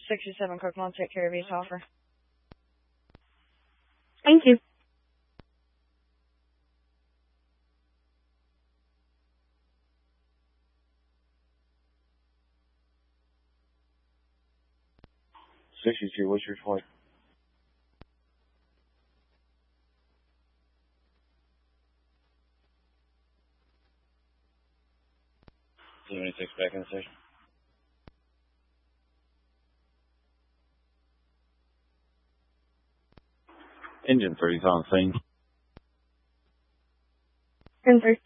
67 Kirkland, take care of East Hoffer. Thank you. What's your point? Back in the station. Engine 3's on scene. Engine 3.